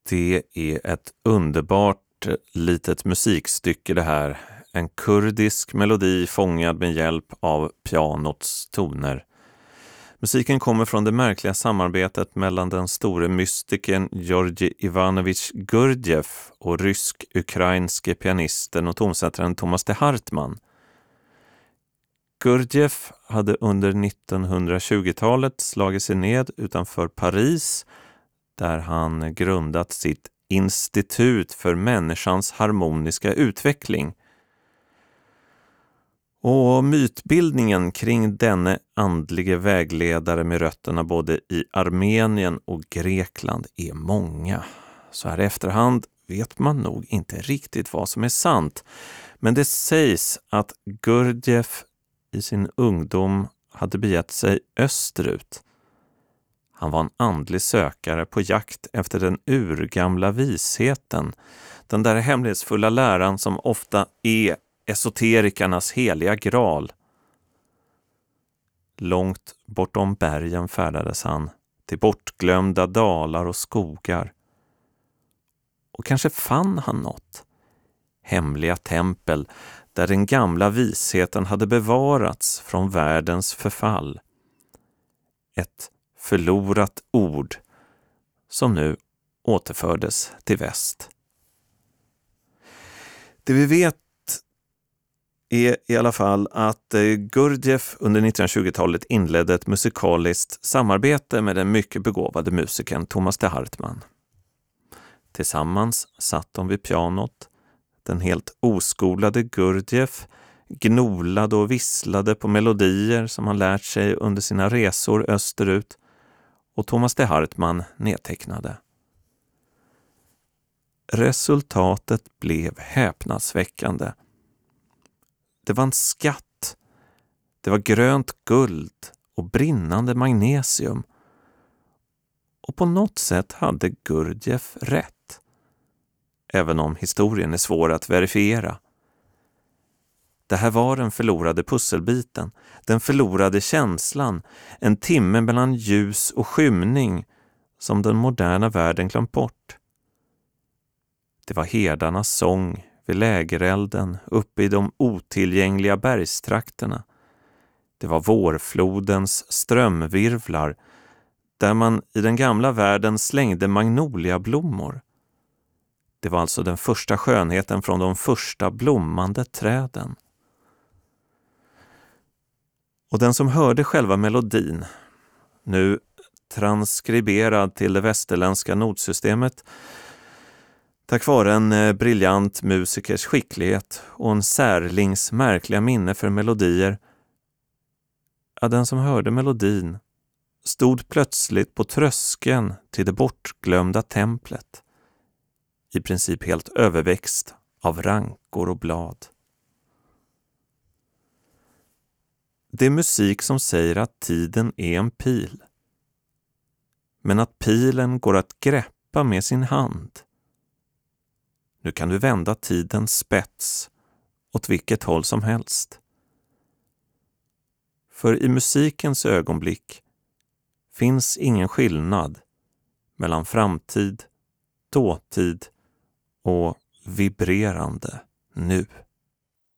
Det är ett underbart litet musikstycke det här. En kurdisk melodi fångad med hjälp av pianots toner. Musiken kommer från det märkliga samarbetet mellan den store mystiken Georgi Ivanovich Gurdjieff och rysk-ukrainske pianisten och tonsättaren Thomas de Hartmann. Gurdjieff hade under 1920-talet slagit sig ned utanför Paris där han grundat sitt institut för människans harmoniska utveckling. Och mytbildningen kring denne andlige vägledare med rötterna både i Armenien och Grekland är många. Så här i efterhand vet man nog inte riktigt vad som är sant. Men det sägs att Gurdjieff i sin ungdom hade begett sig österut. Han var en andlig sökare på jakt efter den urgamla visheten, den där hemlighetsfulla läran som ofta är esoterikernas heliga graal. Långt bortom bergen färdades han till bortglömda dalar och skogar. Och kanske fann han något. Hemliga tempel där den gamla visheten hade bevarats från världens förfall. Ett förlorat ord som nu återfördes till väst. Det vi vet är i alla fall att Gurdjieff under 1920-talet inledde ett musikaliskt samarbete med den mycket begåvade musikern Thomas de Hartmann. Tillsammans satt de vid pianot. Den helt oskolade Gurdjieff gnolade och visslade på melodier som han lärt sig under sina resor österut och Thomas de Hartmann nedtecknade. Resultatet blev häpnadsväckande. Det var en skatt. Det var grönt guld och brinnande magnesium. Och på något sätt hade Gurdjieff rätt. Även om historien är svår att verifiera. Det här var den förlorade pusselbiten, den förlorade känslan, en timme mellan ljus och skymning som den moderna världen glömt bort. Det var herdarnas sång vid lägerelden uppe i de otillgängliga bergstrakterna. Det var vårflodens strömvirvlar där man i den gamla världen slängde magnoliablommor. Det var alltså den första skönheten från de första blommande träden. Och den som hörde själva melodin, nu transkriberad till det västerländska notsystemet, tack vare en briljant musikers skicklighet och en särlings märkliga minne för melodier, den som hörde melodin stod plötsligt på tröskeln till det bortglömda templet, i princip helt överväxt av rankor och blad. Det är musik som säger att tiden är en pil, men att pilen går att greppa med sin hand. Nu kan du vända tidens spets åt vilket håll som helst. För i musikens ögonblick finns ingen skillnad mellan framtid, dåtid och vibrerande nu.